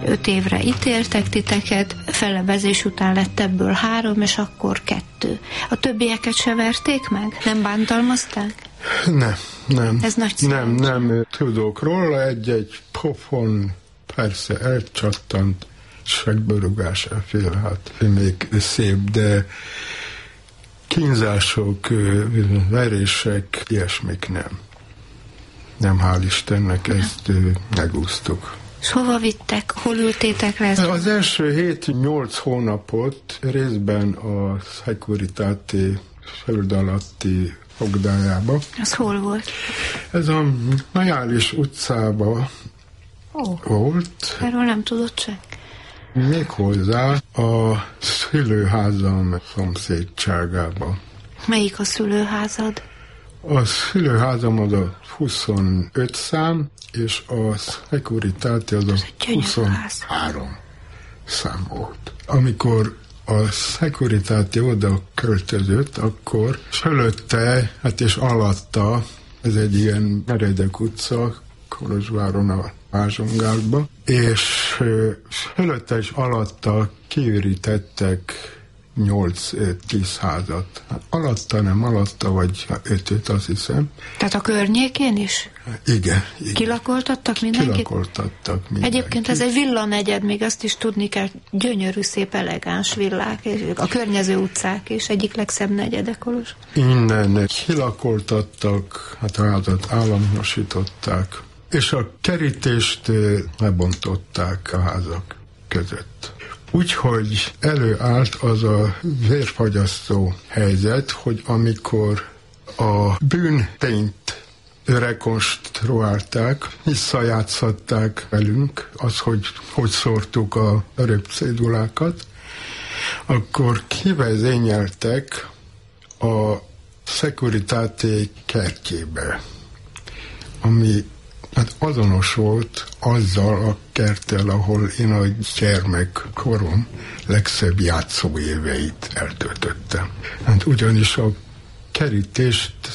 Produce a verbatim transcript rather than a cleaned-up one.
öt évre ítéltek titeket, fellebezés után lett ebből három, és akkor kettő. A többieket se verték meg? Nem bántalmazták? Nem, nem. Ez nagy Nem, nem tudok róla, egy-egy pofon persze elcsattant, segbőrugás elfél, hát még szép, de kínzások, verések, ilyesmik nem. Nem, hál' Istennek, ezt megúsztuk. És hova vittek? Hol ültétek le? Az első hét-nyolc hónapot részben a Securitate föld alatti fogdájába. Az hol volt? Ez a Majális utcába oh. volt. Erről nem tudott se. Méghozzá a szülőházam szomszédságába. Melyik a szülőházad? A szülőházam az a huszonöt szám, és a Securitate az a huszonhárom szám volt. Amikor a Securitate oda költözött, akkor fölötte, hát és alatta, ez egy ilyen meredek utca, Kolozsváron a Vázsongárba, és fölötte és alatta kiürítettek nyolc-tíz házat. Hát alatta, nem alatta, vagy ötöt, azt hiszem. Tehát a környékén is? Igen. igen. Kilakoltattak mindenkit? Kilakoltattak mindenkit. Egyébként ez egy villanegyed, még azt is tudni kell, gyönyörű, szép, elegáns villák, és a környező utcák is, egyik legszebb negyede Kolozs. Innen kilakoltattak, hát a házat államosították, és a kerítést lebontották a házak között. Úgyhogy előállt az a vérfagyasztó helyzet, hogy amikor a bűntényt rekonstruálták, visszajátszották velünk, az, hogy hogy szórtuk a örökcédulákat, akkor kivezényeltek a Securitate kertjébe, ami hát azonos volt azzal a kerttel, ahol én a gyermekkorom legszebb játszó éveit eltöltöttem. Hát ugyanis a kerítést